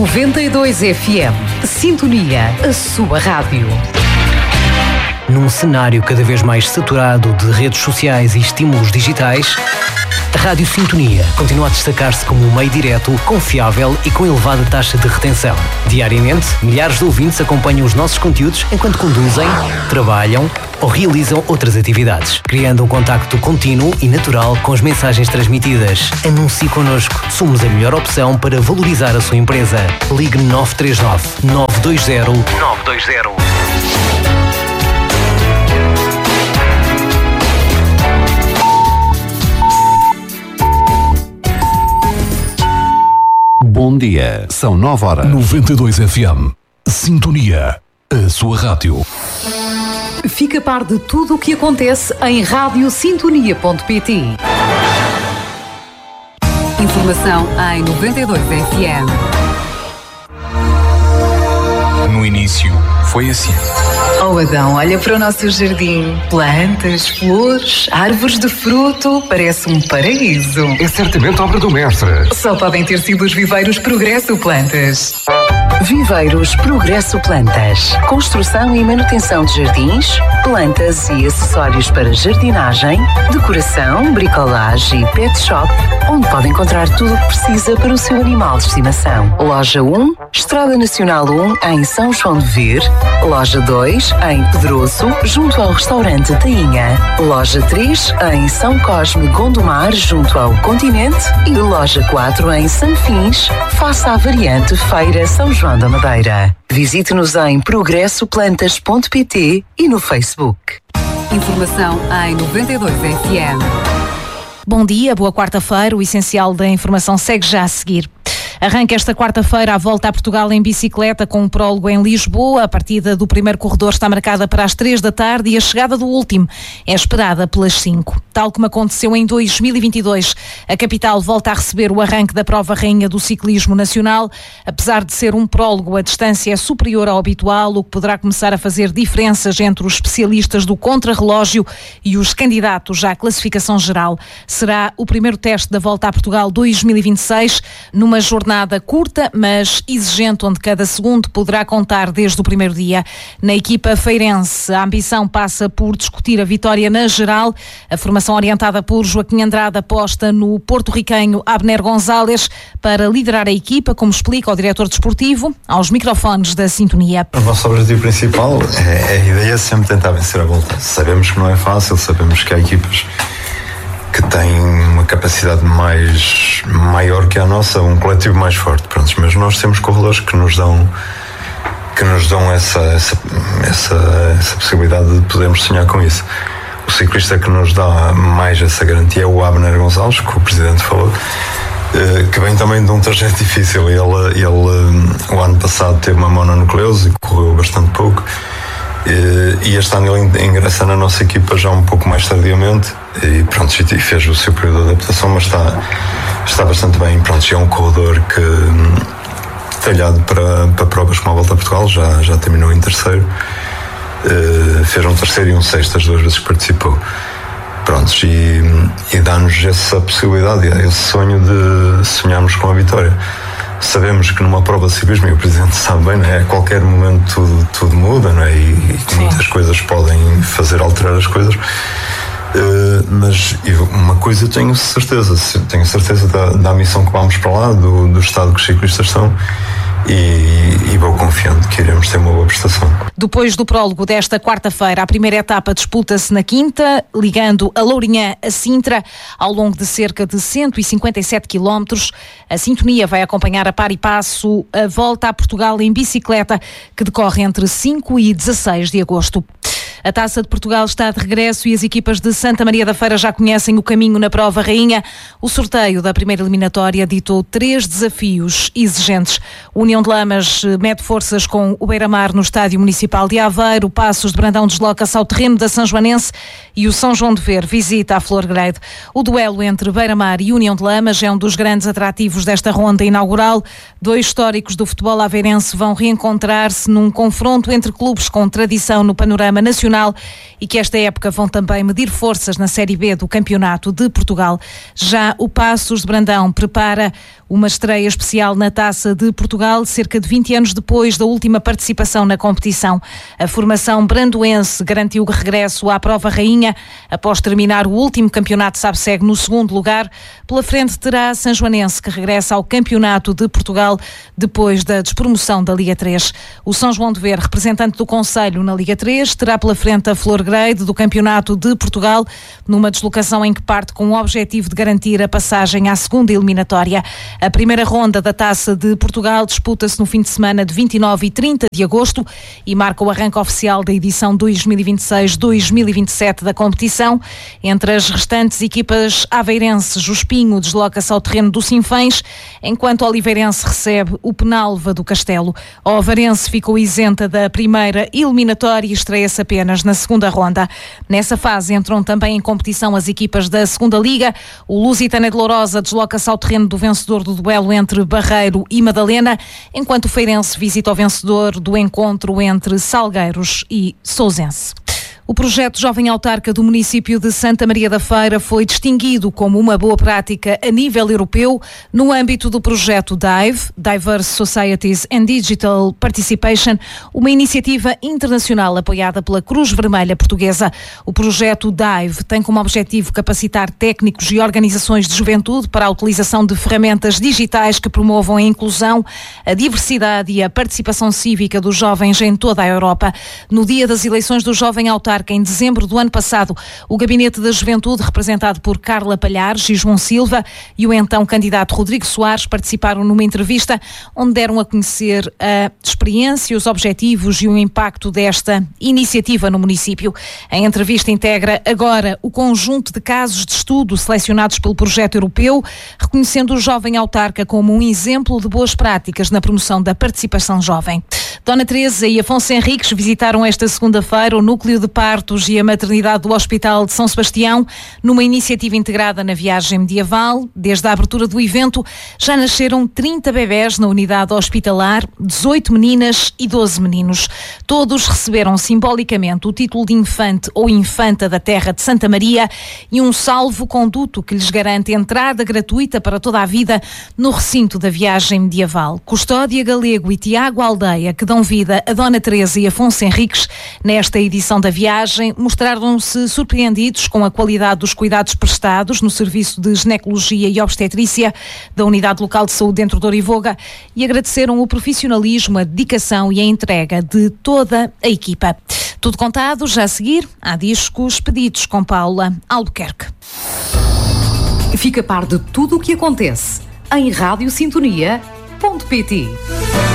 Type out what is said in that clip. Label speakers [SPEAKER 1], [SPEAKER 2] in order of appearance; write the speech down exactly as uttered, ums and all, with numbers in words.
[SPEAKER 1] noventa e dois F M. Sintonia, a sua rádio.
[SPEAKER 2] Num cenário cada vez mais saturado de redes sociais e estímulos digitais, a Rádio Sintonia continua a destacar-se como um meio direto, confiável e com elevada taxa de retenção. Diariamente, milhares de ouvintes acompanham os nossos conteúdos enquanto conduzem, trabalham ou realizam outras atividades, criando um contacto contínuo e natural com as mensagens transmitidas. Anuncie connosco. Somos a melhor opção para valorizar a sua empresa. Ligue nove três nove, nove dois zero, nove dois zero.
[SPEAKER 3] Bom dia, são nove horas.
[SPEAKER 4] noventa e dois F M. Sintonia, a sua rádio.
[SPEAKER 1] Fica a par de tudo o que acontece em rádio sintonia ponto pt. Informação em noventa e dois F M.
[SPEAKER 5] No início, foi assim.
[SPEAKER 6] Oh Adão, olha para o nosso jardim. Plantas, flores, árvores de fruto. Parece um paraíso.
[SPEAKER 5] É certamente obra do mestre.
[SPEAKER 6] Só podem ter sido os Viveiros Progresso Plantas.
[SPEAKER 7] Viveiros Progresso Plantas. Construção e manutenção de jardins, plantas e acessórios para jardinagem, decoração, bricolagem e pet shop, onde pode encontrar tudo o que precisa para o seu animal de estimação. Loja um, Estrada Nacional um, em São João de Vir. Loja dois, em Pedroso, junto ao restaurante Tainha. Loja três, em São Cosme, Gondomar, junto ao Continente. E loja quatro, em Sanfins, face à variante Feira São João da Madeira. Visite-nos em progresso plantas ponto pt e no Facebook.
[SPEAKER 1] Informação em noventa e dois F M.
[SPEAKER 8] Bom dia, boa quarta-feira. O essencial da informação segue já a seguir. Arranca esta quarta-feira a volta a Portugal em bicicleta com um prólogo em Lisboa. A partida do primeiro corredor está marcada para as três da tarde e a chegada do último é esperada pelas cinco. Tal como aconteceu em dois mil e vinte e dois, a capital volta a receber o arranque da prova rainha do ciclismo nacional. Apesar de ser um prólogo, a distância é superior ao habitual, o que poderá começar a fazer diferenças entre os especialistas do contrarrelógio e os candidatos à classificação geral. Será o primeiro teste da volta a Portugal dois mil e vinte e seis, numa jornada Nada curta, mas exigente, onde cada segundo poderá contar desde o primeiro dia. Na equipa feirense, a ambição passa por discutir a vitória na geral. A formação orientada por Joaquim Andrade aposta no porto-riquenho Abner Gonzalez para liderar a equipa, como explica o diretor desportivo, aos microfones da Sintonia.
[SPEAKER 9] O nosso objetivo principal é, é a ideia é sempre tentar vencer a volta. Sabemos que não é fácil, sabemos que há equipas que tem uma capacidade mais maior que a nossa, um coletivo mais forte, pronto, mas nós temos corredores que nos dão que nos dão essa, essa, essa, essa possibilidade de podermos sonhar com isso. O ciclista que nos dá mais essa garantia é o Abner Gonzalez, que o Presidente falou, que vem também de um trajeto difícil. Ele, ele o ano passado teve uma mononucleose e correu bastante pouco. E este ano ele ingressa na nossa equipa já um pouco mais tardiamente e pronto, e fez o seu período de adaptação, mas está, está bastante bem. Pronto, já é um corredor que talhado para, para provas como a Volta a Portugal, já, já terminou em terceiro, uh, fez um terceiro e um sexto as duas vezes que participou. Prontos, e, e dá-nos essa possibilidade, esse sonho de sonharmos com a vitória. Sabemos que numa prova de ciclismo, e o Presidente sabe bem, não é? A qualquer momento tudo, tudo muda, não é? E, e muitas coisas podem fazer alterar as coisas. Uh, mas eu, uma coisa eu tenho certeza, tenho certeza da, da missão que vamos para lá, do, do estado que os ciclistas são. E, e vou confiando que iremos ter uma boa prestação.
[SPEAKER 8] Depois do prólogo desta quarta-feira, a primeira etapa disputa-se na quinta, ligando a Lourinhã a Sintra, ao longo de cerca de cento e cinquenta e sete quilómetros. A Sintonia vai acompanhar a par e passo a volta a Portugal em bicicleta, que decorre entre cinco e dezasseis de agosto. A Taça de Portugal está de regresso e as equipas de Santa Maria da Feira já conhecem o caminho na prova rainha. O sorteio da primeira eliminatória ditou três desafios exigentes. O União de Lamas mede forças com o Beira-Mar no Estádio Municipal de Aveiro. O Passos de Brandão desloca-se ao terreno da São Joanense e o São João de Ver visita a Florgrade. O duelo entre Beira-Mar e União de Lamas é um dos grandes atrativos desta ronda inaugural. Dois históricos do futebol aveirense vão reencontrar-se num confronto entre clubes com tradição no panorama nacional e que esta época vão também medir forças na Série B do Campeonato de Portugal. Já o Passos de Brandão prepara Uma estreia especial na Taça de Portugal, cerca de vinte anos depois da última participação na competição. A formação brandoense garantiu o regresso à prova rainha após terminar o último campeonato SABSEG no segundo lugar. Pela frente terá a Sanjoanense, que regressa ao Campeonato de Portugal depois da despromoção da Liga três. O São João de Ver, representante do Conselho na Liga três, terá pela frente a Flor Grade do Campeonato de Portugal, numa deslocação em que parte com o objetivo de garantir a passagem à segunda eliminatória. A primeira ronda da Taça de Portugal disputa-se no fim de semana de vinte e nove e trinta de agosto e marca o arranque oficial da edição dois mil e vinte e seis dois mil e vinte e sete da competição. Entre as restantes equipas aveirenses, o Espinho desloca-se ao terreno do Sinfãs, enquanto o Oliveirense recebe o Penalva do Castelo. O Ovarense ficou isenta da primeira eliminatória e estreia-se apenas na segunda ronda. Nessa fase entram também em competição as equipas da segunda Liga. O Lusitana de Lourosa desloca-se ao terreno do vencedor do duelo entre Barreiro e Madalena, enquanto o Feirense visita o vencedor do encontro entre Salgueiros e Sousense. O projeto Jovem Autarca do município de Santa Maria da Feira foi distinguido como uma boa prática a nível europeu no âmbito do projeto DIVE, Diverse Societies and Digital Participation, uma iniciativa internacional apoiada pela Cruz Vermelha Portuguesa. O projeto DIVE tem como objetivo capacitar técnicos e organizações de juventude para a utilização de ferramentas digitais que promovam a inclusão, a diversidade e a participação cívica dos jovens em toda a Europa. No dia das eleições do Jovem Autarca, em dezembro do ano passado, o Gabinete da Juventude, representado por Carla Palhares e João Silva, e o então candidato Rodrigo Soares participaram numa entrevista onde deram a conhecer a experiência, os objetivos e o impacto desta iniciativa no município. A entrevista integra agora o conjunto de casos de estudo selecionados pelo projeto europeu, reconhecendo o Jovem Autarca como um exemplo de boas práticas na promoção da participação jovem. Dona Teresa e Afonso Henriques visitaram esta segunda-feira o núcleo de partos e a maternidade do Hospital de São Sebastião, numa iniciativa integrada na viagem medieval. Desde a abertura do evento, já nasceram trinta bebés na unidade hospitalar, dezoito meninas e doze meninos. Todos receberam simbolicamente o título de infante ou infanta da terra de Santa Maria e um salvo-conduto que lhes garante entrada gratuita para toda a vida no recinto da viagem medieval. Custódia Galego e Tiago Aldeia, que dão vida a Dona Teresa e Afonso Henriques nesta edição da viagem, mostraram-se surpreendidos com a qualidade dos cuidados prestados no serviço de ginecologia e obstetrícia da Unidade Local de Saúde dentro de Orivoga e agradeceram o profissionalismo, a dedicação e a entrega de toda a equipa. Tudo contado, já a seguir, há discos pedidos com Paula Albuquerque.
[SPEAKER 1] Fica a par de tudo o que acontece em rádio sintonia ponto pt.